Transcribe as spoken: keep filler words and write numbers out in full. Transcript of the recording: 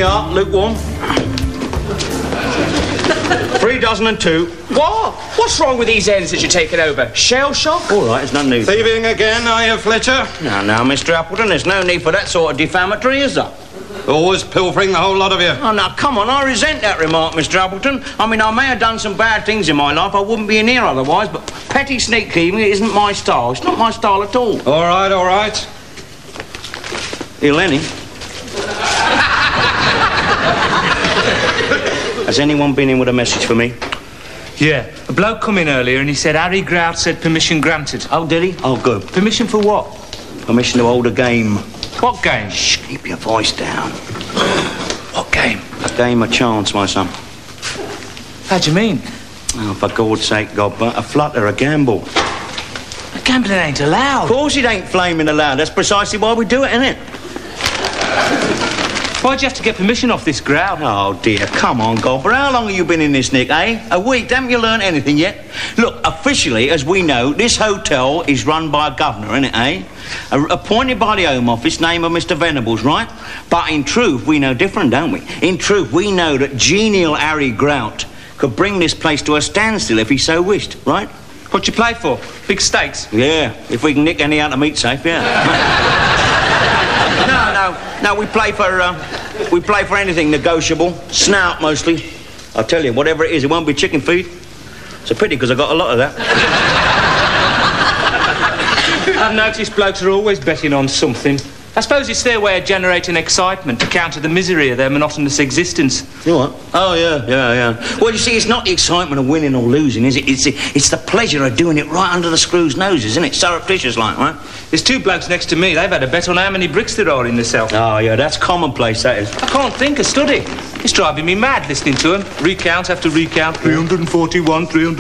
we are, lukewarm. Three dozen and two. What? What's wrong with these ends that you're taking over? Shell shock? All right, it's none new. Thieving again, are you, Fletcher? Now, now, Mister Appleton, there's no need for that sort of defamatory, is there? Always pilfering, the whole lot of you. Oh, now, come on, I resent that remark, Mister Appleton. I mean, I may have done some bad things in my life. I wouldn't be in here otherwise, but petty sneak thieving isn't my style. It's not my style at all. All right, all right. Here, Lenny. Has anyone been in with a message for me? Yeah, a bloke come in earlier and he said Harry Grout said permission granted. Oh, did he? Oh, good. Permission for what? Permission to hold a game. What game? Shh, keep your voice down. What game? A game of chance, my son. How do you mean? Oh, for God's sake, Godber, a flutter, a gamble. But gambling ain't allowed. Of course it ain't flaming allowed. That's precisely why we do it, isn't it? Why'd you have to get permission off this Grout? Oh, dear, come on, Godber. How long have you been in this, Nick, eh? A week. Haven't you learned anything yet? Look, officially, as we know, this hotel is run by a governor, isn't it, eh? A appointed by the Home Office, name of Mister Venables, right? But in truth, we know different, don't we? In truth, we know that genial Harry Grout could bring this place to a standstill if he so wished, right? What you play for? Big stakes? Yeah, if we can nick any out of meat safe, yeah. no, no, no, we play for, uh, we play for anything negotiable. Snout, mostly. I'll tell you, whatever it is, it won't be chicken feed. It's a pity, because I got a lot of that. I've noticed blokes are always betting on something. I suppose it's their way of generating excitement to counter the misery of their monotonous existence. You know what? Oh, yeah, yeah, yeah. Well, you see, it's not the excitement of winning or losing, is it? It's the, it's the pleasure of doing it right under the screws' noses, isn't it? Surreptitious like, right? There's two blokes next to me. They've had a bet on how many bricks there are in the cell. Oh, yeah, that's commonplace, that is. I can't think or study. It's driving me mad listening to them. Recount after recount. three hundred forty-one, three hundred